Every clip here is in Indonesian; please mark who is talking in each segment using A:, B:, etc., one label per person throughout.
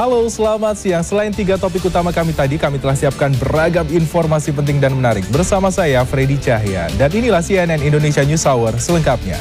A: Halo, selamat siang. Selain 3 topik utama kami tadi, kami telah siapkan beragam informasi penting dan menarik. Bersama saya, Freddy Cahya. Dan inilah CNN Indonesia News Hour selengkapnya.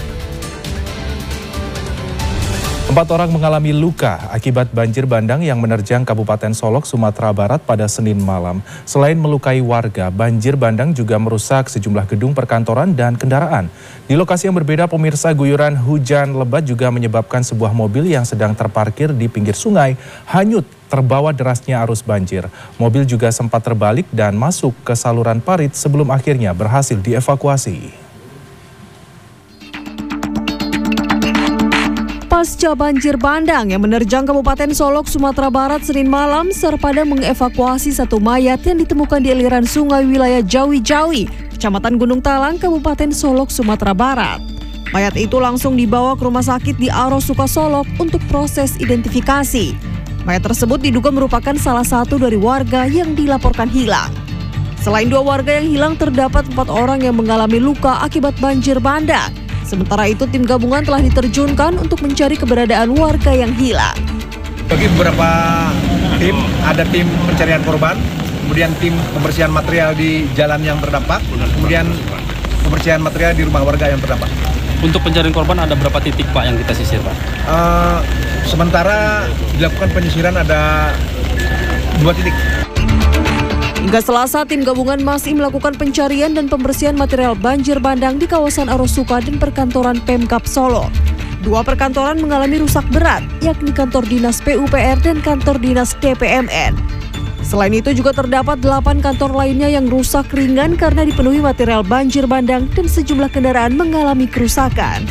A: 4 orang mengalami luka akibat banjir bandang yang menerjang Kabupaten Solok, Sumatera Barat pada Senin malam. Selain melukai warga, banjir bandang juga merusak sejumlah gedung perkantoran dan kendaraan. Di lokasi yang berbeda, pemirsa, guyuran hujan lebat juga menyebabkan sebuah mobil yang sedang terparkir di pinggir sungai hanyut terbawa derasnya arus banjir. Mobil juga sempat terbalik dan masuk ke saluran parit sebelum akhirnya berhasil dievakuasi.
B: Pasca banjir bandang yang menerjang Kabupaten Solok, Sumatera Barat Senin malam, Serpada mengevakuasi satu mayat yang ditemukan di aliran sungai wilayah Jawi-Jawi, Kecamatan Gunung Talang, Kabupaten Solok, Sumatera Barat. Mayat itu langsung dibawa ke rumah sakit di Arosuka Solok untuk proses identifikasi. Mayat tersebut diduga merupakan salah satu dari warga yang dilaporkan hilang. Selain 2 warga yang hilang, terdapat 4 orang yang mengalami luka akibat banjir bandang. Sementara itu, tim gabungan telah diterjunkan untuk mencari keberadaan warga yang hilang.
C: Bagi beberapa tim, ada tim pencarian korban, kemudian tim pembersihan material di jalan yang terdampak, kemudian pembersihan material di rumah warga yang terdampak.
D: Untuk pencarian korban ada berapa titik, Pak, yang kita sisir, Pak?
C: Sementara dilakukan penyisiran ada 2 titik.
B: Hingga Selasa, tim gabungan masih melakukan pencarian dan pembersihan material banjir bandang di kawasan Arosuka dan perkantoran Pemkab Solo. 2 perkantoran mengalami rusak berat, yakni kantor dinas PUPR dan kantor dinas DPMN. Selain itu juga terdapat 8 kantor lainnya yang rusak ringan karena dipenuhi material banjir bandang dan sejumlah kendaraan mengalami kerusakan.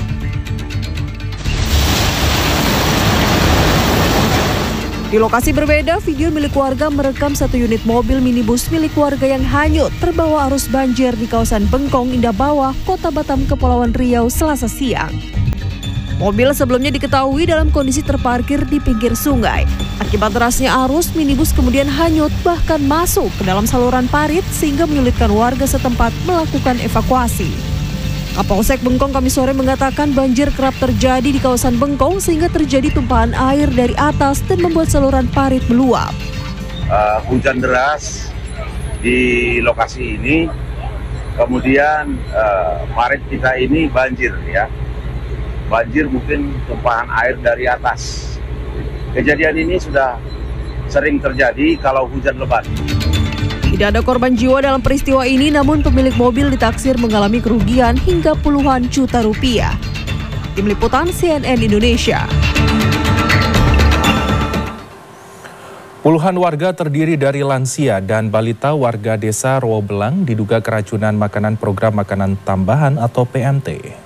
B: Di lokasi berbeda, video milik warga merekam 1 unit mobil minibus milik warga yang hanyut terbawa arus banjir di kawasan Bengkong, Indah Bawah, Kota Batam, Kepulauan Riau, Selasa siang. Mobil sebelumnya diketahui dalam kondisi terparkir di pinggir sungai. Akibat derasnya arus, minibus kemudian hanyut bahkan masuk ke dalam saluran parit sehingga menyulitkan warga setempat melakukan evakuasi. Kapolsek Bengkong Kamis sore mengatakan banjir kerap terjadi di kawasan Bengkong sehingga terjadi tumpahan air dari atas dan membuat saluran parit meluap.
E: Hujan deras di lokasi ini, kemudian parit kita ini banjir ya. Banjir mungkin tumpahan air dari atas. Kejadian ini sudah sering terjadi kalau hujan lebat.
B: Tidak ada korban jiwa dalam peristiwa ini, namun pemilik mobil ditaksir mengalami kerugian hingga puluhan juta rupiah. Tim Liputan CNN Indonesia.
A: Puluhan warga terdiri dari lansia dan balita warga desa Rowobelang diduga keracunan makanan program makanan tambahan atau PMT.